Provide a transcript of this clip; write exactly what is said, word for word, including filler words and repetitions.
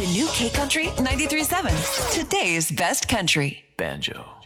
The new K Country ninety-three point seven. Today's best country. Banjo.